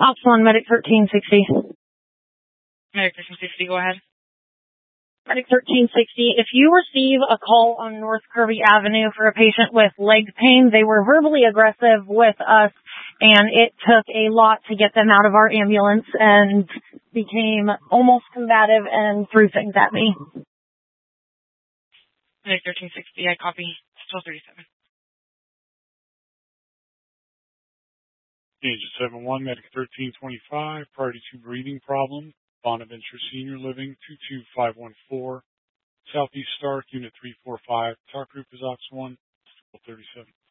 Ops 1, Medic 1360. Medic 1360, go ahead. Medic 1360, if you receive a call on North Kirby Avenue for a patient with leg pain, they were verbally aggressive with us, and it took a lot to get them out of our ambulance and became almost combative and threw things at me. Medic 1360, I copy. 1237. Agent 71, Medic 1325, priority to breathing problem, Bonaventure Senior Living, 22514, Southeast Stark, Unit 345. Talk group is Ops 1, 1237.